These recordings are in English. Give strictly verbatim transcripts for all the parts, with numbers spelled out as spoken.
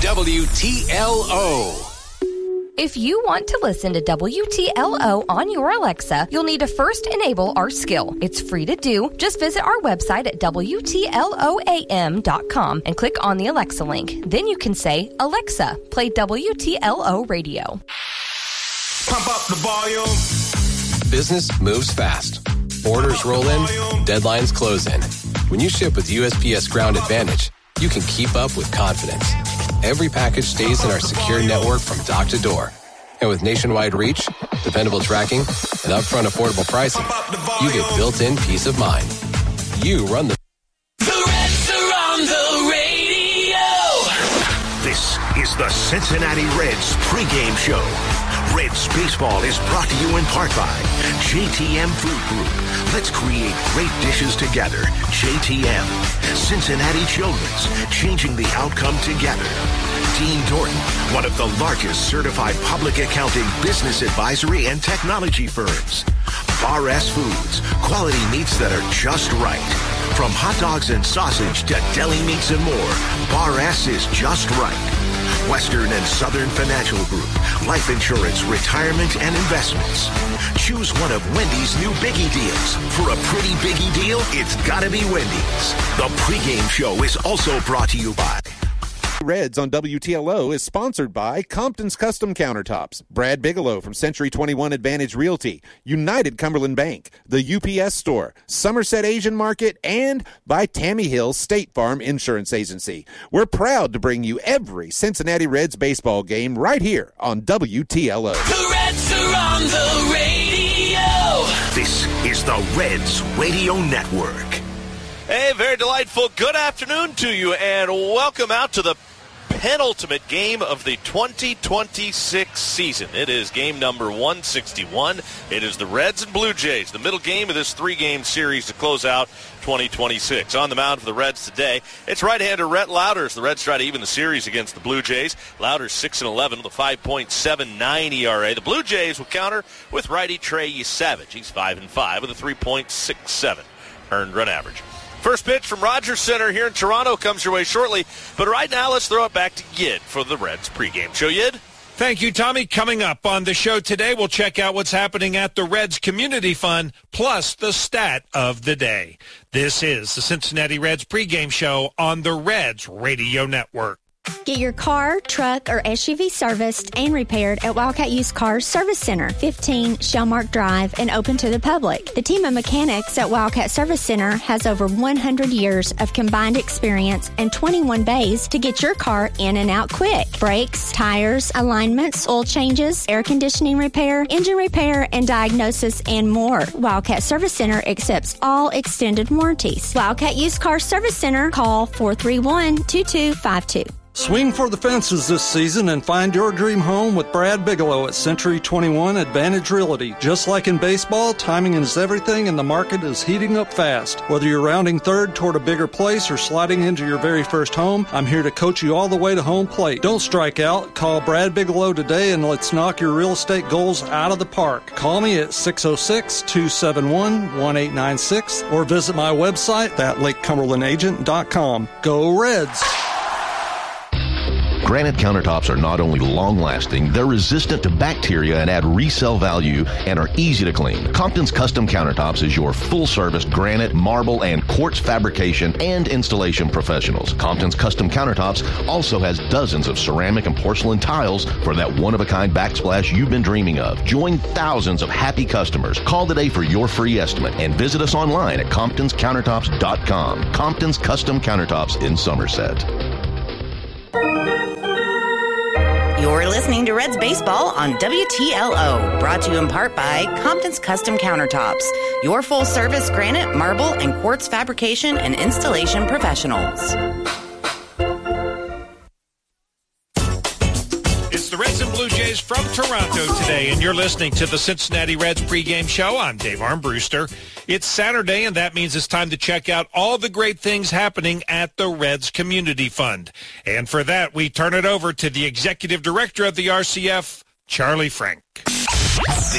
W T L O. If you want to listen to W T L O on your Alexa, you'll need to first enable our skill. It's free to do. Just visit our website at W T L O A M dot com and click on the Alexa link. Then you can say, Alexa, play W T L O radio. Pump up the volume. Business moves fast. Orders roll in, deadlines close in. When you ship with U S P S Ground Advantage, you can keep up with confidence. Every package stays in our secure network from dock to door. And with nationwide reach, dependable tracking, and upfront affordable pricing, you get built-in peace of mind. You run the... The Reds are on the radio! This is the Cincinnati Reds pregame show. Reds baseball is brought to you in part by J T M Food Group. Let's create great dishes together. J T M. Cincinnati Children's, changing the outcome together. Dean Dorton, one of the largest certified public accounting, business advisory, and technology firms. Bar S Foods, quality meats that are just right. From hot dogs and sausage to deli meats and more, Bar S is just right. Western and Southern Financial Group, life insurance, retirement, and investments. Choose one of Wendy's new Biggie deals. For a pretty Biggie deal, it's gotta be Wendy's. The pregame show is also brought to you by... Reds on W T L O is sponsored by Compton's Custom Countertops, Brad Bigelow from Century twenty-one Advantage Realty, United Cumberland Bank, the U P S Store, Somerset Asian Market, and by Tammy Hill State Farm Insurance Agency. We're proud to bring you every Cincinnati Reds baseball game right here on W T L O. The Reds are on the radio! This is the Reds Radio Network. Hey, very delightful good afternoon to you, and welcome out to the penultimate game of the twenty twenty-six season. It is game number one sixty-one. It is the Reds and Blue Jays, the middle game of this three-game series to close out twenty twenty-six. On the mound for the Reds today, it's right-hander Rhett Louders. The Reds try to even the series against the Blue Jays. Louders six and eleven with a five point seven nine E R A. The Blue Jays will counter with righty Trey Yesavage. He's five and five with a three point six seven earned run average. First pitch from Rogers Center here in Toronto comes your way shortly. But right now, let's throw it back to Yid for the Reds pregame show. Yid? Thank you, Tommy. Coming up on the show today, we'll check out what's happening at the Reds Community Fund, plus the stat of the day. This is the Cincinnati Reds pregame show on the Reds Radio Network. Get your car, truck, or S U V serviced and repaired at Wildcat Used Cars Service Center, fifteen Shellmark Drive, and open to the public. The team of mechanics at Wildcat Service Center has over one hundred years of combined experience and twenty-one bays to get your car in and out quick. Brakes, tires, alignments, oil changes, air conditioning repair, engine repair, and diagnosis, and more. Wildcat Service Center accepts all extended warranties. Wildcat Used Cars Service Center, call four three one, two two five two. Swing for the fences this season and find your dream home with Brad Bigelow at Century twenty-one Advantage Realty. Just like in baseball, timing is everything and the market is heating up fast. Whether you're rounding third toward a bigger place or sliding into your very first home, I'm here to coach you all the way to home plate. Don't strike out. Call Brad Bigelow today and let's knock your real estate goals out of the park. Call me at six oh six, two seven one, one eight nine six or visit my website at lake cumberland agent dot com. Go Reds! Granite countertops are not only long-lasting, they're resistant to bacteria and add resale value and are easy to clean. Compton's Custom Countertops is your full-service granite, marble, and quartz fabrication and installation professionals. Compton's Custom Countertops also has dozens of ceramic and porcelain tiles for that one-of-a-kind backsplash you've been dreaming of. Join thousands of happy customers. Call today for your free estimate and visit us online at comptons countertops dot com. Compton's Custom Countertops in Somerset. You're listening to Reds Baseball on W T L O, brought to you in part by Compton's Custom Countertops, your full-service granite, marble, and quartz fabrication and installation professionals. It's the Reds and Blue Jays from Toronto today, and you're listening to the Cincinnati Reds pregame show. I'm Dave Armbruster. It's Saturday, and that means it's time to check out all the great things happening at the Reds Community Fund. And for that, we turn it over to the Executive Director of the R C F, Charlie Frank. This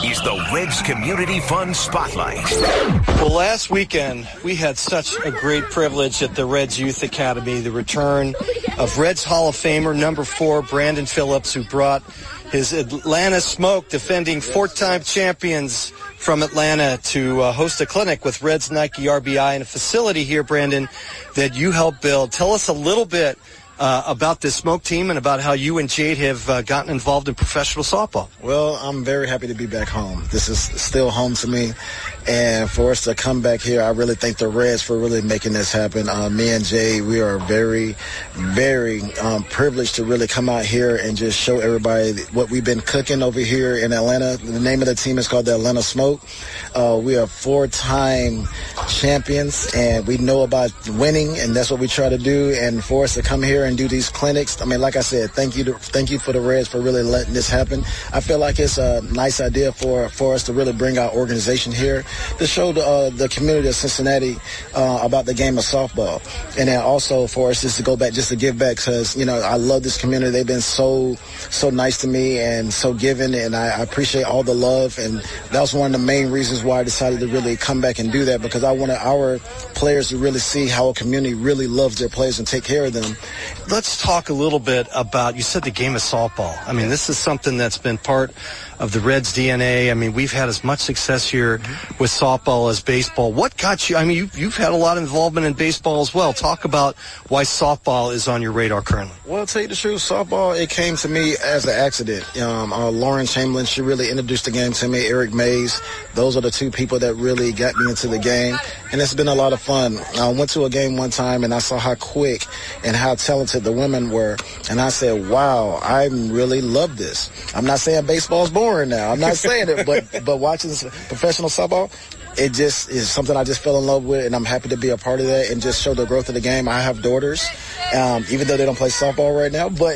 is the Reds Community Fund Spotlight. Well, last weekend, we had such a great privilege at the Reds Youth Academy, the return of Reds Hall of Famer number four, Brandon Phillips, who brought his Atlanta Smoke, defending four-time champions from Atlanta, to uh, host a clinic with Reds Nike R B I in a facility here, Brandon, that you helped build. Tell us a little bit Uh, about this Smoke team and about how you and Jade have uh, gotten involved in professional softball. Well, I'm very happy to be back home. This is still home to me. And for us to come back here, I really thank the Reds for really making this happen. Uh, me and Jade, we are very, very um, privileged to really come out here and just show everybody what we've been cooking over here in Atlanta. The name of the team is called the Atlanta Smoke. Uh, we are four-time champions, and we know about winning, and that's what we try to do. And for us to come here and do these clinics, I mean, like I said, thank you to, thank you for the Reds for really letting this happen. I feel like it's a nice idea for, for us to really bring our organization here to show the, uh, the community of Cincinnati uh, about the game of softball. And then also for us just to go back, just to give back, because, you know, I love this community. They've been so, so nice to me and so giving, and I, I appreciate all the love. And that was one of the main reasons why I decided to really come back and do that, because I wanted our players to really see how a community really loves their players and take care of them. Let's talk a little bit about, you said the game of softball. I mean, this is something that's been part of the Reds' D N A. I mean, we've had as much success here with softball as baseball. What got you? I mean, you've, you've had a lot of involvement in baseball as well. Talk about why softball is on your radar currently. Well, to tell you the truth, softball, it came to me as an accident. Um, uh, Lauren Chamberlain, she really introduced the game to me. Eric Mays, those are the two people that really got me into the game. And it's been a lot of fun. I went to a game one time, and I saw how quick and how talented the women were. And I said, wow, I really love this. I'm not saying baseball's boring now. I'm not saying it, but but watching professional softball, it just is something I just fell in love with, and I'm happy to be a part of that and just show the growth of the game. I have daughters, um, even though they don't play softball right now, but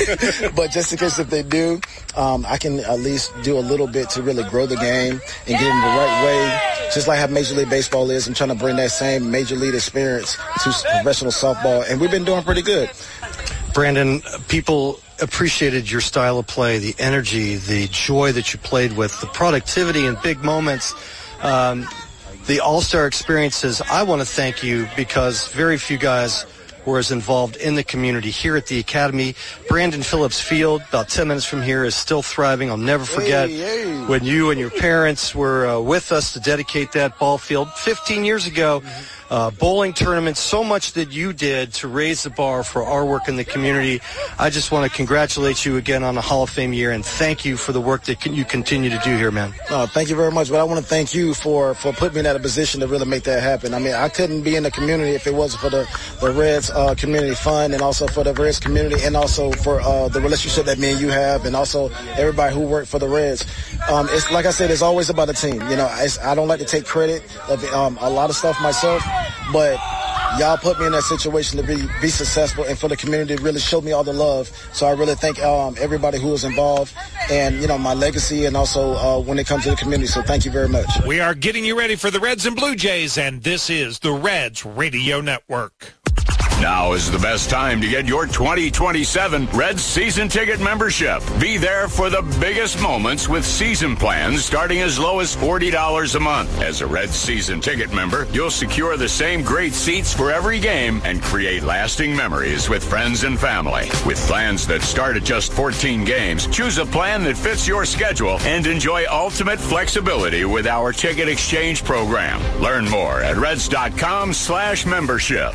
but just in case if they do, um, I can at least do a little bit to really grow the game and get in the right way. Just like how Major League Baseball is, I'm trying to bring that same Major League experience to professional softball, and we've been doing pretty good. Brandon, people appreciated your style of play, the energy, the joy that you played with, the productivity in big moments, um, the all-star experiences. I want to thank you because very few guys were as involved in the community here at the Academy. Brandon Phillips Field, about ten minutes from here, is still thriving. I'll never forget hey, hey. when you and your parents were uh, with us to dedicate that ball field fifteen years ago. Mm-hmm. Uh, bowling tournament, so much that you did to raise the bar for our work in the community. I just want to congratulate you again on the Hall of Fame year and thank you for the work that you continue to do here, man. Oh, thank you very much. But I want to thank you for, for putting me in that position to really make that happen. I mean, I couldn't be in the community if it wasn't for the, the Reds uh, Community Fund, and also for the Reds community, and also for uh, the relationship that me and you have, and also everybody who worked for the Reds. Um, it's like I said, it's always about the team. You know, it's, I don't like to take credit of um, a lot of stuff myself, but y'all put me in that situation to be be successful and for the community to really show me all the love. So I really thank um, everybody who was involved and, you know, my legacy, and also uh, when it comes to the community. So thank you very much. We are getting you ready for the Reds and Blue Jays, and this is the Reds Radio Network. Now is the best time to get your twenty twenty-seven Reds season ticket membership. Be there for the biggest moments with season plans starting as low as forty dollars a month. As a Reds season ticket member, you'll secure the same great seats for every game and create lasting memories with friends and family. With plans that start at just fourteen games, choose a plan that fits your schedule and enjoy ultimate flexibility with our ticket exchange program. Learn more at reds.com slash membership.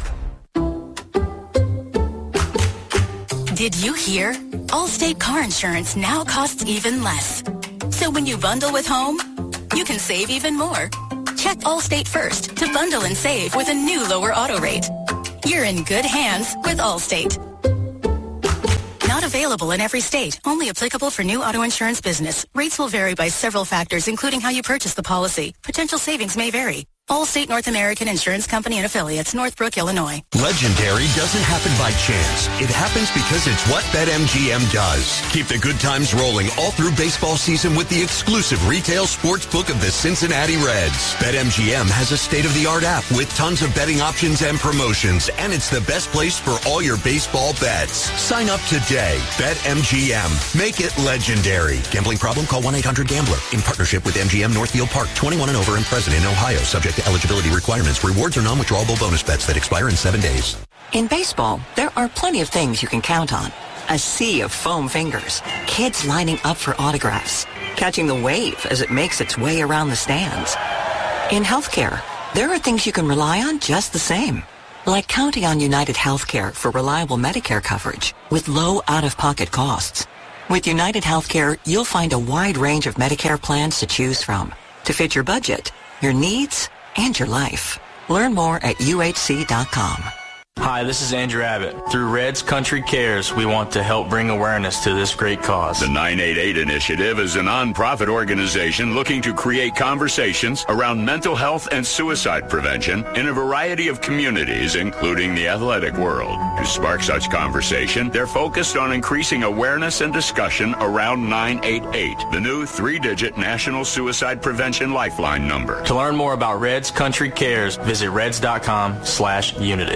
Did you hear? Allstate car insurance now costs even less. So when you bundle with home, you can save even more. Check Allstate first to bundle and save with a new lower auto rate. You're in good hands with Allstate. Not available in every state. Only applicable for new auto insurance business. Rates will vary by several factors, including how you purchase the policy. Potential savings may vary. Allstate North American Insurance Company and Affiliates, Northbrook, Illinois. Legendary doesn't happen by chance. It happens because it's what BetMGM does. Keep the good times rolling all through baseball season with the exclusive retail sports book of the Cincinnati Reds. BetMGM has a state-of-the-art app with tons of betting options and promotions, and it's the best place for all your baseball bets. Sign up today. BetMGM. Make it legendary. Gambling problem? Call one eight hundred gambler. In partnership with M G M Northfield Park, twenty-one and over and present in Ohio, subject to eligibility requirements. Rewards are non-withdrawable bonus bets that expire in seven days. In baseball, there are plenty of things you can count on. A sea of foam fingers, kids lining up for autographs, catching the wave as it makes its way around the stands. In healthcare, there are things you can rely on just the same, like counting on United Healthcare for reliable Medicare coverage with low out-of-pocket costs. With United Healthcare, you'll find a wide range of Medicare plans to choose from to fit your budget, your needs, and your life. Learn more at U H C dot com. Hi, this is Andrew Abbott. Through Reds Country Cares, we want to help bring awareness to this great cause. The nine eight eight Initiative is a nonprofit organization looking to create conversations around mental health and suicide prevention in a variety of communities, including the athletic world. To spark such conversation, they're focused on increasing awareness and discussion around nine eight eight, the new three-digit National Suicide Prevention Lifeline number. To learn more about Reds Country Cares, visit reds.com slash unity.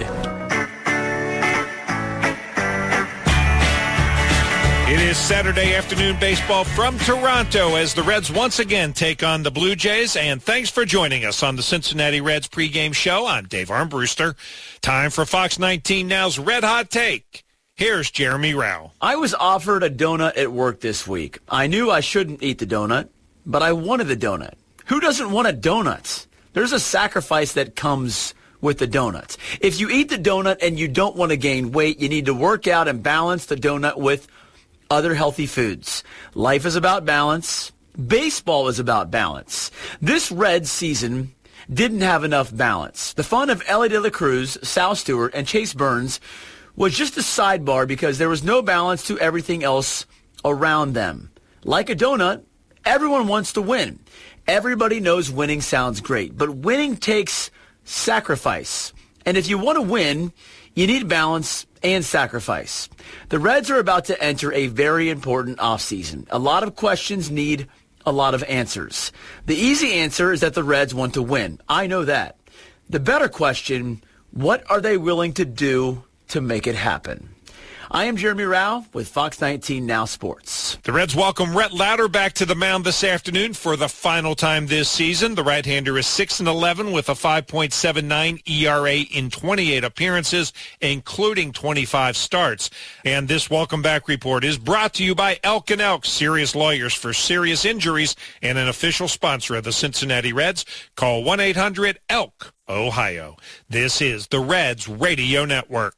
It is Saturday afternoon baseball from Toronto as the Reds once again take on the Blue Jays. And thanks for joining us on the Cincinnati Reds pregame show. I'm Dave Armbruster. Time for Fox nineteen Now's Red Hot Take. Here's Jeremy Rao. I was offered a donut at work this week. I knew I shouldn't eat the donut, but I wanted the donut. Who doesn't want a donut? There's a sacrifice that comes with the donuts. If you eat the donut and you don't want to gain weight, you need to work out and balance the donut with other healthy foods. Life is about balance. Baseball is about balance. This Reds season didn't have enough balance. The fun of Elly De La Cruz, Sal Stewart, and Chase Burns was just a sidebar because there was no balance to everything else around them. Like a donut, everyone wants to win. Everybody knows winning sounds great, but winning takes sacrifice. And if you want to win, you need balance and sacrifice. The Reds are about to enter a very important offseason. A lot of questions need a lot of answers. The easy answer is that the Reds want to win. I know that. The better question, what are they willing to do to make it happen? I am Jeremy Rao with Fox nineteen Now Sports. The Reds welcome Rhett Lauder back to the mound this afternoon for the final time this season. The right-hander is six and eleven with a five point seven nine E R A in twenty-eight appearances, including twenty-five starts. And this welcome back report is brought to you by Elk and Elk, serious lawyers for serious injuries, and an official sponsor of the Cincinnati Reds. Call one eight hundred elk Ohio. This is the Reds Radio Network.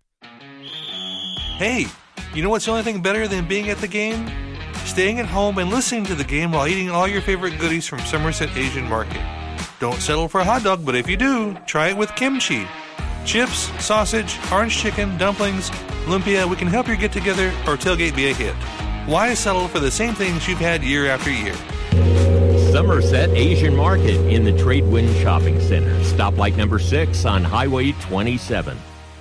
Hey, you know what's the only thing better than being at the game? Staying at home and listening to the game while eating all your favorite goodies from Somerset Asian Market. Don't settle for a hot dog, but if you do, try it with kimchi. Chips, sausage, orange chicken, dumplings, lumpia, we can help your get-together or tailgate be a hit. Why settle for the same things you've had year after year? Somerset Asian Market in the Tradewind Shopping Center. Stoplight number six on Highway twenty-seven.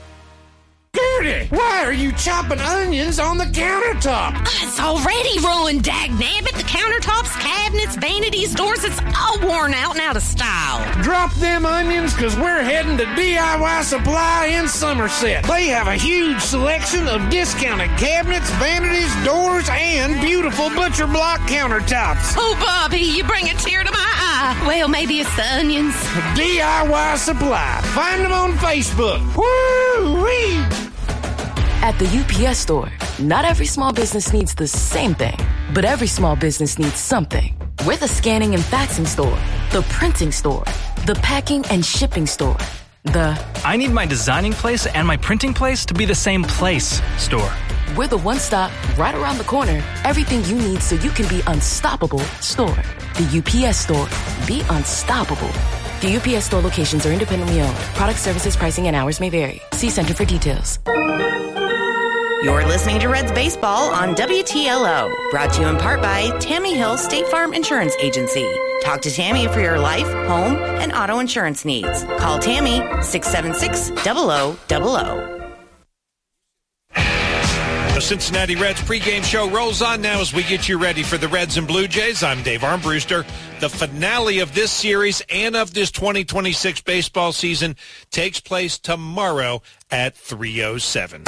Gertie, why are you chopping onions on the countertop? It's already ruined, dagnabbit. The countertops, cabinets, vanities, doors, it's all worn out and out of style. Drop them onions, because we're heading to D I Y Supply in Somerset. They have a huge selection of discounted cabinets, vanities, doors, and beautiful butcher block countertops. Oh, Bobby, you bring a tear to my eye. Well, maybe it's the onions. D I Y Supply. Find them on Facebook. Woo-wee! At the U P S Store, not every small business needs the same thing, but every small business needs something. We're the scanning and faxing store, the printing store, the packing and shipping store, the I need my designing place and my printing place to be the same place store. We're the one-stop, right around the corner, everything you need so you can be unstoppable store. The U P S Store. Be unstoppable. The U P S Store locations are independently owned. Product, services, pricing, and hours may vary. See Center for details. You're listening to Reds Baseball on W T L O, brought to you in part by Tammy Hill State Farm Insurance Agency. Talk to Tammy for your life, home, and auto insurance needs. Call Tammy, six seven six, zero zero zero zero. The Cincinnati Reds pregame show rolls on now as we get you ready for the Reds and Blue Jays. I'm Dave Armbruster. The finale of this series and of this twenty twenty-six baseball season takes place tomorrow at three oh seven.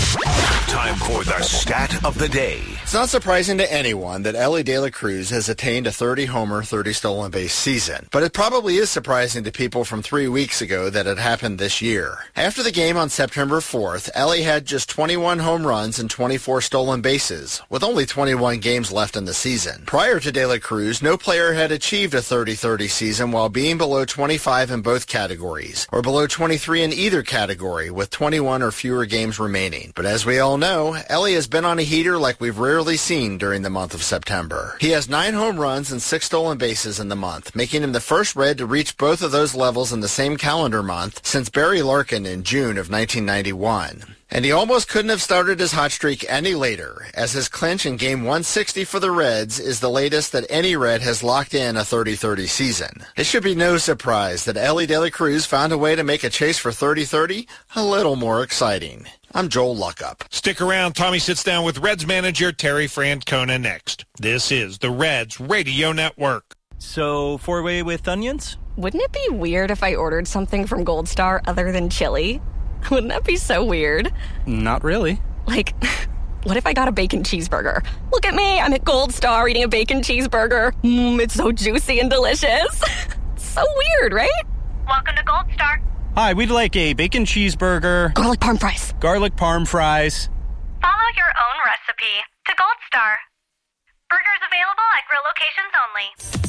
Time for the stat of the day. It's not surprising to anyone that Elly De La Cruz has attained a thirty homer, thirty stolen base season. But it probably is surprising to people from three weeks ago that it happened this year. After the game on September fourth, Elly had just twenty-one home runs and twenty-four stolen bases, with only twenty-one games left in the season. Prior to De La Cruz, no player had achieved a thirty thirty season while being below twenty-five in both categories, or below twenty-three in either category, with twenty-one or fewer games remaining. But as we all know, Elly has been on a heater like we've rarely seen during the month of September. He has nine home runs and six stolen bases in the month, making him the first Red to reach both of those levels in the same calendar month since Barry Larkin in June of nineteen ninety-one. And he almost couldn't have started his hot streak any later, as his clinch in Game one sixty for the Reds is the latest that any Red has locked in a thirty thirty season. It should be no surprise that Elly De La Cruz found a way to make a chase for thirty thirty a little more exciting. I'm Joel Luckup. Stick around. Tommy sits down with Reds manager Terry Francona next. This is the Reds Radio Network. So, four-way with onions? Wouldn't it be weird if I ordered something from Gold Star other than chili? Wouldn't that be so weird? Not really. Like, what if I got a bacon cheeseburger? Look at me, I'm at Gold Star eating a bacon cheeseburger. Mmm, it's so juicy and delicious. So weird, right? Welcome to Gold Star. Hi, we'd like a bacon cheeseburger. Garlic parm fries. Garlic parm fries. Follow your own recipe to Gold Star. Burgers available at grill locations only.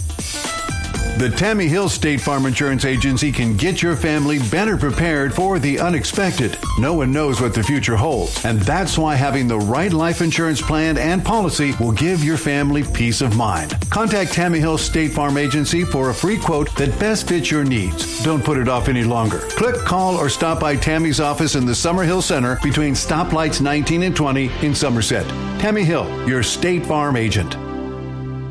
The Tammy Hill State Farm Insurance Agency can get your family better prepared for the unexpected. No one knows what the future holds, and that's why having the right life insurance plan and policy will give your family peace of mind. Contact Tammy Hill State Farm Agency for a free quote that best fits your needs. Don't put it off any longer. Click, call, or stop by Tammy's office in the Summerhill Center between stoplights nineteen and twenty in Somerset. Tammy Hill, your State Farm agent.